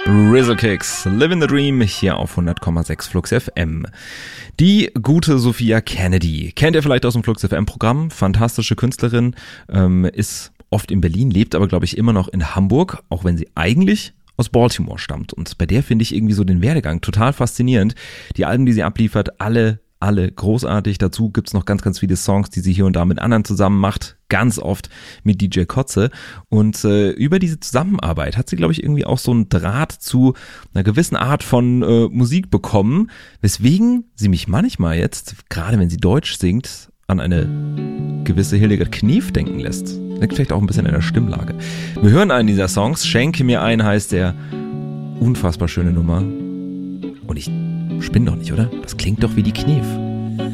Rizzle-Kicks, Living the Dream, hier auf 100,6 Flux FM. Die gute Sophia Kennedy, kennt ihr vielleicht aus dem Flux FM-Programm, fantastische Künstlerin, ist oft in Berlin, lebt aber, glaube ich, immer noch in Hamburg, auch wenn sie eigentlich aus Baltimore stammt. Und bei der finde ich irgendwie so den Werdegang total faszinierend. Die Alben, die sie abliefert, alle großartig. Dazu gibt's noch ganz, ganz viele Songs, die sie hier und da mit anderen zusammen macht. Ganz oft mit DJ Kotze. Und über diese Zusammenarbeit hat sie, glaube ich, irgendwie auch so einen Draht zu einer gewissen Art von Musik bekommen, weswegen sie mich manchmal jetzt, gerade wenn sie Deutsch singt, an eine gewisse Hildegard Knef denken lässt. Liegt vielleicht auch ein bisschen in der Stimmlage. Wir hören einen dieser Songs. Schenke mir ein heißt der. Unfassbar schöne Nummer. Und ich spinne doch nicht, oder? Das klingt doch wie die Knef.